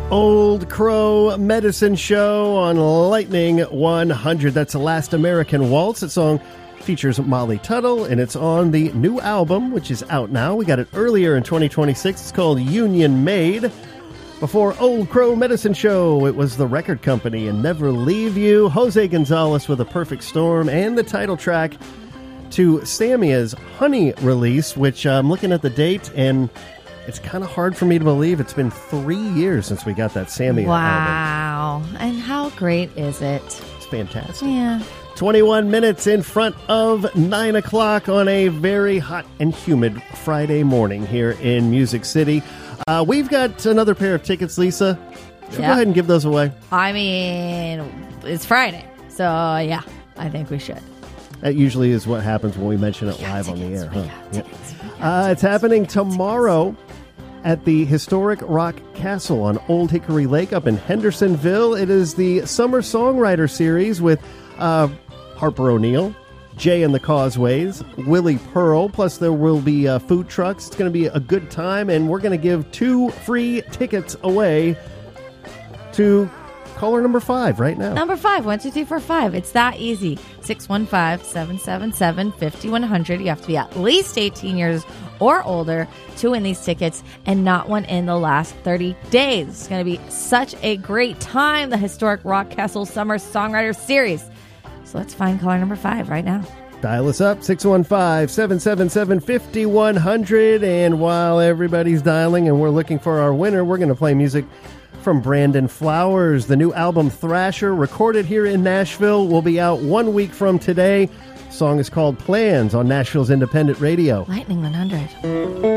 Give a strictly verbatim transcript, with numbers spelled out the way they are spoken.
Old Crow Medicine Show on Lightning one hundred. That's The Last American Waltz. That song features Molly Tuttle, and it's on the new album, which is out now. We got it earlier in twenty twenty-six. It's called Union Made. Before Old Crow Medicine Show, it was The Record Company and Never Leave You. Jose Gonzalez with A Perfect Storm, and the title track to Samia's Honey release, which uh, I'm looking at the date, and it's kind of hard for me to believe it's been three years since we got that Samia wow. album. And how great is it? It's fantastic. Yeah. twenty-one minutes in front of nine o'clock on a very hot and humid Friday morning here in Music City. Uh, we've got another pair of tickets, Lisa. Should we Yeah. go ahead and give those away? I mean, it's Friday. So, yeah, I think we should. That usually is what happens when we mention it live on the air, huh? Yep. Uh, it's happening tomorrow at the historic Rock Castle on Old Hickory Lake up in Hendersonville. It is the Summer Songwriter Series with uh, Harper O'Neill, Jay and the Causeways, Willie Pearl, plus there will be uh, food trucks. It's going to be a good time, and we're going to give two free tickets away to caller number five right now. Number five, one, two, three, four, five. It's that easy. six one five, seven seven seven, five one zero zero. You have to be at least eighteen years or older to win these tickets, and not one in the last thirty days. It's going to be such a great time, the historic Rock Castle Summer Songwriter Series. So let's find caller number five right now. Dial us up, six one five, seven seven seven, five one zero zero. And while everybody's dialing and we're looking for our winner, we're going to play music from Brandon Flowers. The new album Thrasher, recorded here in Nashville, will be out one week from today. The song is called Plans on Nashville's Independent Radio. Lightning one hundred.